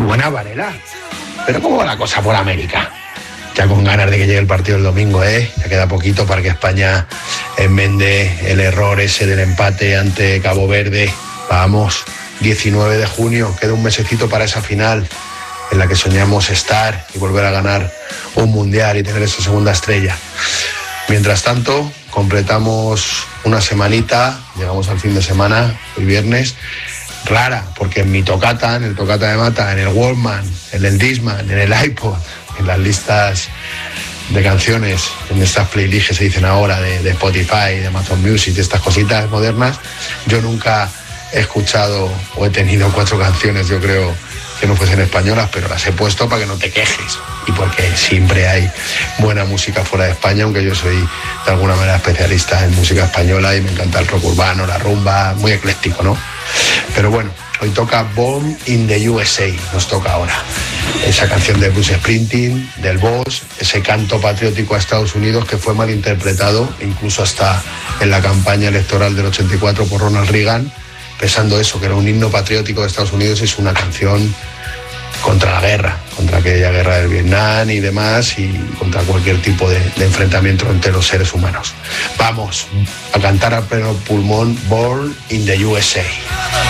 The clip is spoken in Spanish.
buena, Varela. Pero ¿cómo va la cosa por América? Ya con ganas de que llegue el partido el domingo, ¿eh? Ya queda poquito para que España enmende el error ese del empate ante Cabo Verde. Vamos, 19 de junio, queda un mesecito para esa final en la que soñamos estar y volver a ganar un mundial y tener esa segunda estrella. Mientras tanto, completamos una semanita, llegamos al fin de semana, el viernes, rara, porque en mi tocata, en el tocata de Mata, en el Walkman, en el Discman, en el iPod, en las listas de canciones, en estas playlists que se dicen ahora de Spotify, de Amazon Music, de estas cositas modernas, yo nunca he escuchado o he tenido 4 canciones, yo creo, que no fuesen españolas, pero las he puesto para que no te quejes y porque siempre hay buena música fuera de España, aunque yo soy de alguna manera especialista en música española y me encanta el rock urbano, la rumba, muy ecléctico, ¿no? Pero bueno, hoy toca Born in the USA, nos toca ahora. Esa canción de Bruce Springsteen, del Boss, ese canto patriótico a Estados Unidos que fue mal interpretado, incluso hasta en la campaña electoral del 84 por Ronald Reagan, pensando eso, que era un himno patriótico de Estados Unidos, es una canción contra la guerra, contra aquella guerra del Vietnam y demás, y contra cualquier tipo de enfrentamiento entre los seres humanos. Vamos a cantar a pleno pulmón Born in the USA.